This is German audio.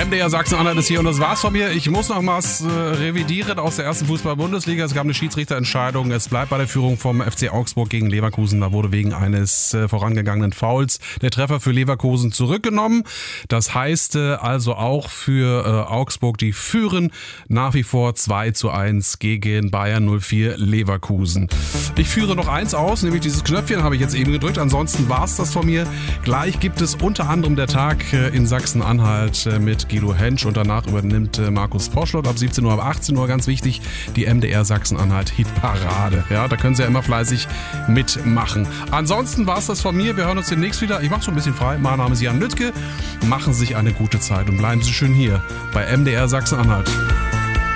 MDR Sachsen-Anhalt ist hier und das war's von mir. Ich muss noch mal revidieren aus der ersten Fußball-Bundesliga. Es gab eine Schiedsrichterentscheidung. Es bleibt bei der Führung vom FC Augsburg gegen Leverkusen. Da wurde wegen eines vorangegangenen Fouls der Treffer für Leverkusen zurückgenommen. Das heißt also auch für Augsburg, die führen nach wie vor 2:1 gegen Bayern 04 Leverkusen. Ich führe noch eins aus, nämlich dieses Knöpfchen habe ich jetzt eben gedrückt. Ansonsten war's das von mir. Gleich gibt es unter anderem der Tag in Sachsen-Anhalt mit Guido Hensch und danach übernimmt Markus Poschlot ab 17 Uhr, ab 18 Uhr ganz wichtig, die MDR Sachsen-Anhalt Hitparade. Ja, da können Sie ja immer fleißig mitmachen. Ansonsten war es das von mir. Wir hören uns demnächst wieder. Ich mache so ein bisschen frei. Mein Name ist Jan Lüttke. Machen Sie sich eine gute Zeit und bleiben Sie schön hier bei MDR Sachsen-Anhalt.